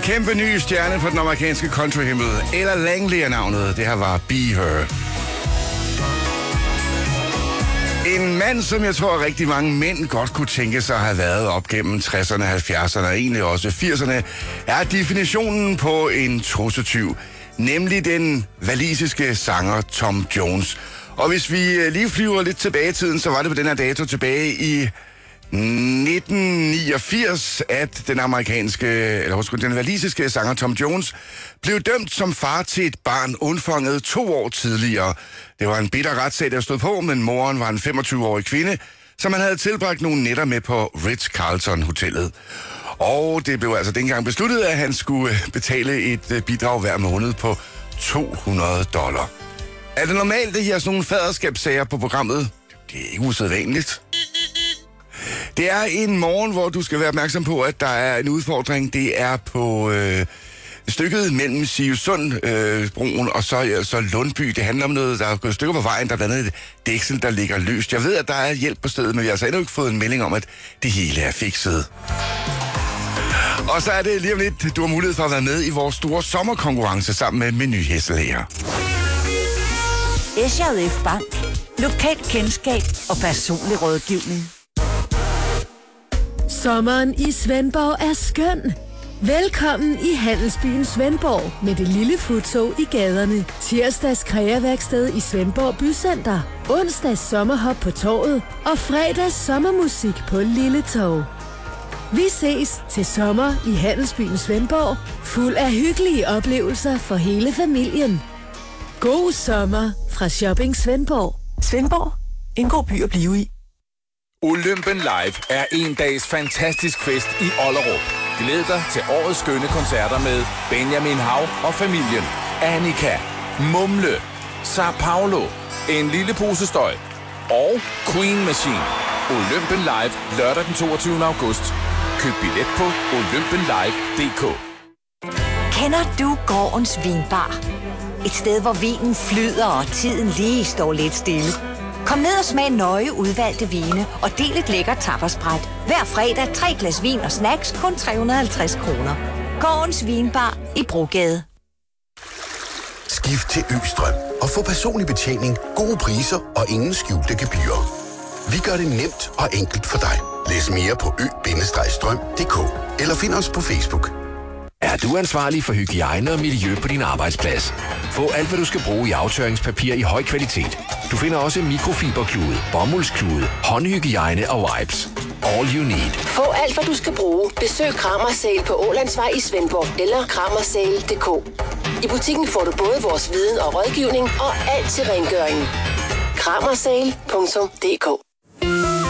kæmpe ny stjerne på den amerikanske countryhimmel. Ella Langley er navnet. Det her var Be Her. En mand, som jeg tror rigtig mange mænd godt kunne tænke sig at have været op gennem 60'erne, 70'erne og egentlig også 80'erne, er definitionen på en trussetyv. Nemlig den walisiske sanger Tom Jones. Og hvis vi lige flyver lidt tilbage i tiden, så var det på den her dato tilbage i 1989, at den walisiske sanger Tom Jones blev dømt som far til et barn undfanget 2 år tidligere. Det var en bitter retssag, der stod på, men moren var en 25-årig kvinde, som han havde tilbragt nogle nætter med på Ritz-Carlton-hotellet. Og det blev altså dengang besluttet, at han skulle betale et bidrag hver måned på $200. Er det normalt, at I har sådan nogle faderskabssager på programmet? Det er ikke usædvanligt. Det er en morgen, hvor du skal være opmærksom på, at der er en udfordring. Det er på stykket mellem Sivsund-broen og så Lundby. Det handler om noget, der er gået stykker på vejen. Der er blandt andet et dæksel, der ligger løst. Jeg ved, at der er hjælp på stedet, men vi har altså endnu ikke fået en melding om, at det hele er fikset. Og så er det lige om lidt, du har mulighed for at være med i vores store sommerkonkurrence sammen med Meny Hesselhager. SJF Bank. Lokalt kendskab og personlig rådgivning. Sommeren i Svendborg er skøn. Velkommen i Handelsbyen Svendborg med det lille futtog i gaderne. Tirsdags kreaværksted i Svendborg Bycenter. Onsdags sommerhop på torvet. Og fredags sommermusik på Lille Torv. Vi ses til sommer i Handelsbyen Svendborg. Fuld af hyggelige oplevelser for hele familien. God sommer fra Shopping Svendborg. Svendborg. En god by at blive i. Olympen Live er en dags fantastisk fest i Ollerup. Glæd dig til årets skønne koncerter med Benjamin Hav og familien, Annika, Mumle, Sao Paulo, En lille pose støj og Queen Machine. Olympen Live lørdag den 22. august. Køb billet på olympenlive.dk. Kender du gårdens vinbar? Et sted, hvor vinen flyder og tiden lige står lidt stille. Kom ned og smag nøje udvalgte vine og del et lækkert tapasbræt. Hver fredag 3 glas vin og snacks kun 350 kroner. Gårdens Vinbar i Brogade. Skift til Østrøm og få personlig betjening, gode priser og ingen skjulte gebyrer. Vi gør det nemt og enkelt for dig. Læs mere på ø-strøm.dk eller find os på Facebook. Er du ansvarlig for hygiejne og miljø på din arbejdsplads? Få alt, hvad du skal bruge i aftørringspapir i høj kvalitet. Du finder også mikrofiberklude, bomuldsklude, håndhygiejne og wipes. All you need. Få alt, hvad du skal bruge. Besøg Kramer på Ålandsvej i Svendborg eller kramersale.dk. I butikken får du både vores viden og rådgivning og alt til rengøring. kramersale.dk